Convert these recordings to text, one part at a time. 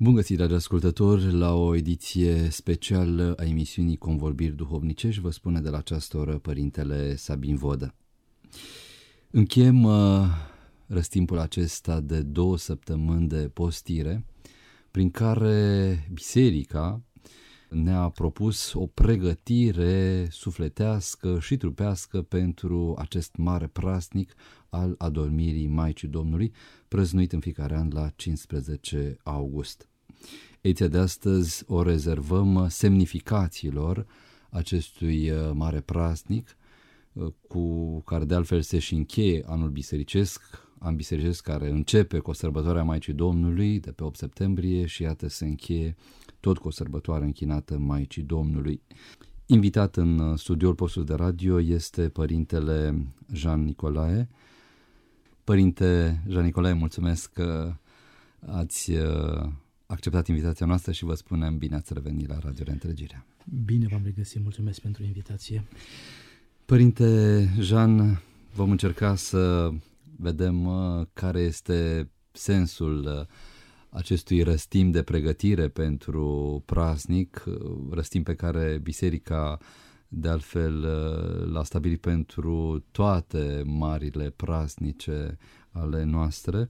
Bun găsit, dragi ascultători, la o ediție specială a emisiunii Convorbiri Duhovnicești. Vă spune de la această oră Părintele Sabin Vodă. Încheiem răstimpul acesta de 2 săptămâni de postire, prin care Biserica ne-a propus o pregătire sufletească și trupească pentru acest mare praznic al adormirii Maicii Domnului, prăznuit în fiecare an la 15 august. Ediția de astăzi o rezervăm semnificațiilor acestui mare praznic, cu care de altfel se și încheie anul bisericesc, an bisericesc care începe cu o sărbătoare a Maicii Domnului de pe 8 septembrie și iată se încheie tot cu o sărbătoare închinată Maicii Domnului. Invitat în studioul postului de radio este Părintele Jean Nicolae. Părinte Jean Nicolae, mulțumesc că ați acceptat invitația noastră și vă spunem bine ați revenit la Radio Reîntregirea. Bine v-am regăsit, mulțumesc pentru invitație. Părinte Jean, vom încerca să vedem care este sensul acestui răstim de pregătire pentru praznic, răstim pe care Biserica de altfel l-a stabilit pentru toate marile praznice ale noastre,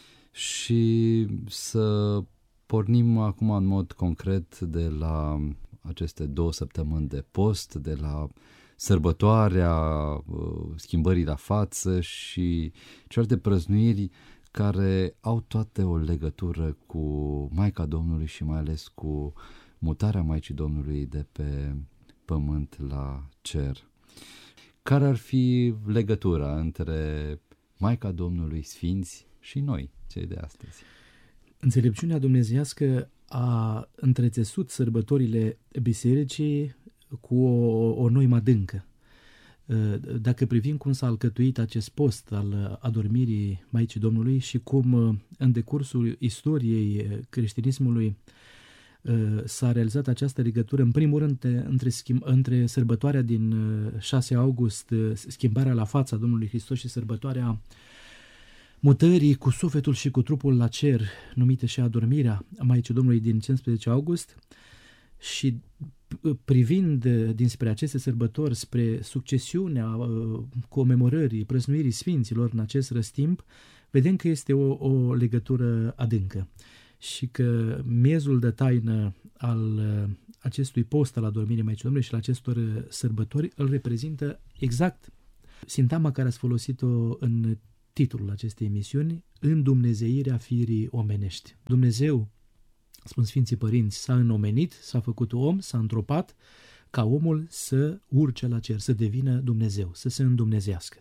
și să pornim acum în mod concret de la aceste 2 săptămâni de post, de la sărbătoarea schimbării la față și celelalte prăznuiri care au toate o legătură cu Maica Domnului și mai ales cu mutarea Maicii Domnului de pe pământ la cer. Care ar fi legătura între Maica Domnului, sfinți și noi, cei de astăzi? Înțelepciunea dumnezeiască a întrețesut sărbătorile bisericii cu o noimă adâncă. Dacă privim cum s-a alcătuit acest post al adormirii Maicii Domnului și cum în decursul istoriei creștinismului s-a realizat această legătură, în primul rând între sărbătoarea din 6 august, schimbarea la fața Domnului Hristos, și sărbătoarea mutării cu sufletul și cu trupul la cer, numită și adormirea Maicii Domnului din 15 august, și privind dinspre aceste sărbători spre succesiunea comemorării, prăznuirii sfinților în acest răstimp, vedem că este o legătură adâncă și că miezul de taină al acestui post al adormirii Maicii Domnului și al acestor sărbători îl reprezintă exact sintagma care ați folosit-o în titlul acestei emisiuni: îndumnezeirea firii omenești. Dumnezeu, spun Sfinții Părinți, s-a înomenit, s-a făcut om, s-a întropat ca omul să urce la cer, să devină Dumnezeu, să se îndumnezească.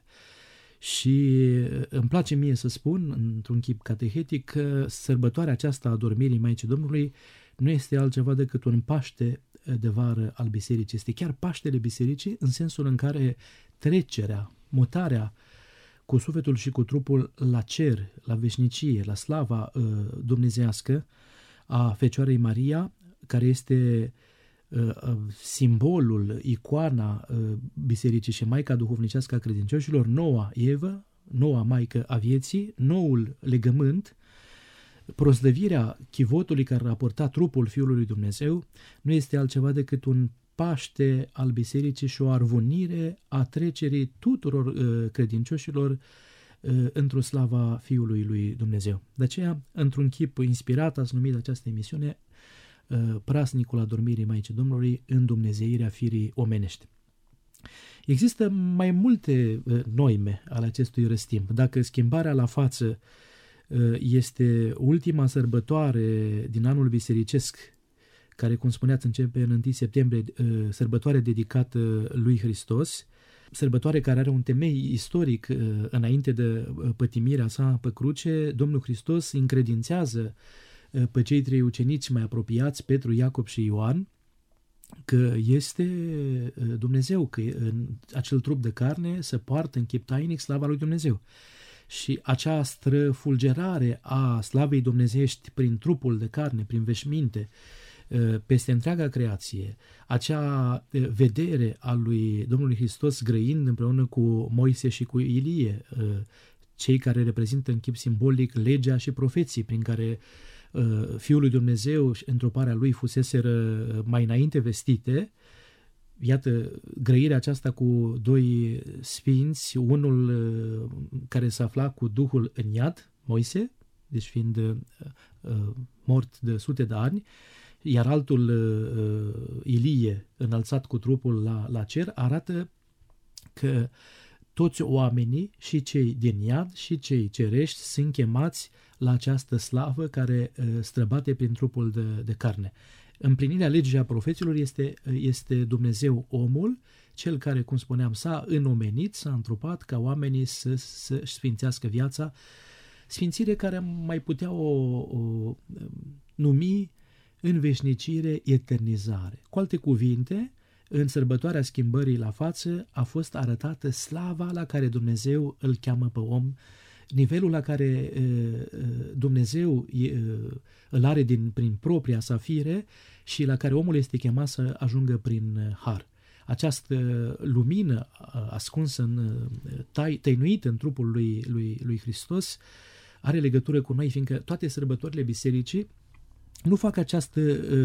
Și îmi place mie să spun, într-un chip catehetic, că sărbătoarea aceasta a adormirii Maicii Domnului nu este altceva decât un Paște de vară al Bisericii. Este chiar Paștele Bisericii, în sensul în care trecerea, mutarea cu sufletul și cu trupul la cer, la veșnicie, la slava dumnezeiască a Fecioarei Maria, care este simbolul, icoana bisericii și Maica duhovnicească a credincioșilor, noua Evă, noua Maică a vieții, noul legământ, proslăvirea chivotului care raporta trupul Fiului lui Dumnezeu, nu este altceva decât un Paște al bisericii și o arvunire a trecerii tuturor credincioșilor într-o slava Fiului lui Dumnezeu. De aceea, într-un chip inspirat, ați numit această emisiune Praznicul adormirii Maicii Domnului, îndumnezeirea firii omenești. Există mai multe noime ale acestui răstimp. Dacă schimbarea la față este ultima sărbătoare din anul bisericesc, care, cum spuneați, începe în 1 septembrie, sărbătoare dedicată lui Hristos, sărbătoare care are un temei istoric înainte de pătimirea sa pe cruce. Domnul Hristos încredințează pe cei 3 ucenici mai apropiați, Petru, Iacob și Ioan, că este Dumnezeu, că în acel trup de carne se poartă în chip tainic slava lui Dumnezeu. Și acea străfulgerare a slavei dumnezeiești prin trupul de carne, prin veșminte, peste întreaga creație, acea vedere a lui Domnului Hristos grăind împreună cu Moise și cu Ilie, cei care reprezintă în chip simbolic legea și profeții, prin care Fiul lui Dumnezeu și întroparea lui fuseseră mai înainte vestite. Iată, grăirea aceasta cu doi sfinți, unul care se afla cu Duhul în iad, Moise, deci fiind mort de sute de ani, iar altul, Ilie, înălțat cu trupul la cer, arată că toți oamenii, și cei din iad și cei cerești, sunt chemați la această slavă care străbate prin trupul de carne. Împlinirea legii a profeților este Dumnezeu omul, cel care, cum spuneam, s-a înomenit, s-a întrupat ca oamenii să sfințească viața, sfințire care mai putea o numi în veșnicire eternizare. Cu alte cuvinte, în sărbătoarea schimbării la față a fost arătată slava la care Dumnezeu îl cheamă pe om, nivelul la care Dumnezeu îl are prin propria sa fire și la care omul este chemat să ajungă prin har. Această lumină ascunsă, tăinuită în trupul lui Hristos, are legătură cu noi, fiindcă toate sărbătorile bisericii nu fac această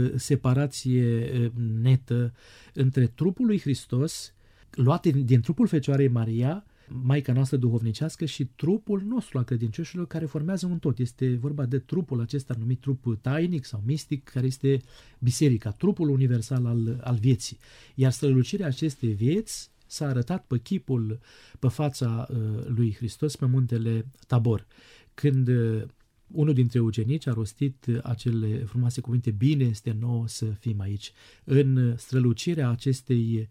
separație netă între trupul lui Hristos, luat din trupul Fecioarei Maria, Maica noastră duhovnicească, și trupul nostru al credincioșilor, care formează un tot. Este vorba de trupul acesta numit trup tainic sau mistic, care este biserica, trupul universal al vieții. Iar strălucirea acestei vieți s-a arătat pe chipul, pe fața lui Hristos pe muntele Tabor, când unul dintre ucenici a rostit acele frumoase cuvinte: bine este nouă să fim aici. În strălucirea acestei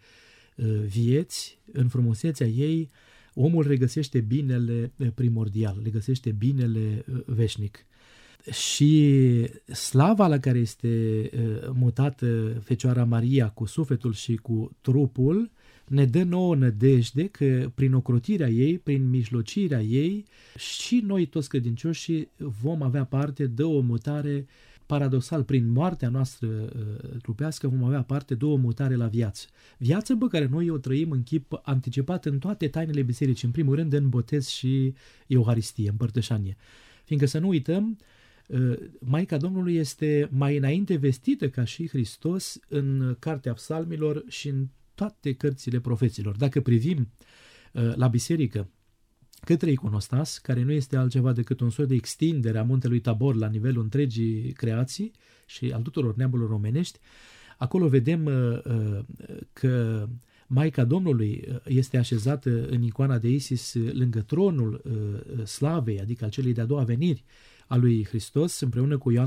vieți, în frumusețea ei, omul regăsește binele primordial, regăsește binele veșnic. Și slava la care este mutată Fecioara Maria cu sufletul și cu trupul ne dă nouă nădejde că prin ocrotirea ei, prin mijlocirea ei, și noi toți credincioșii vom avea parte de o mutare paradoxal. Prin moartea noastră trupească vom avea parte de o mutare la viață. Viață pe care noi o trăim în chip anticipat în toate tainele bisericii, în primul rând în botez și Euharistie, împărtășanie. Fiindcă să nu uităm, Maica Domnului este mai înainte vestită ca și Hristos în Cartea Psalmilor și în toate cărțile profeților. Dacă privim la biserică către iconostas, care nu este altceva decât un soi de extindere a muntelui Tabor la nivelul întregii creații și al tuturor neamurilor omenești, acolo vedem că Maica Domnului este așezată în icoana de Isis lângă tronul slavei, adică al celei de-a doua veniri a lui Hristos, împreună cu Ioan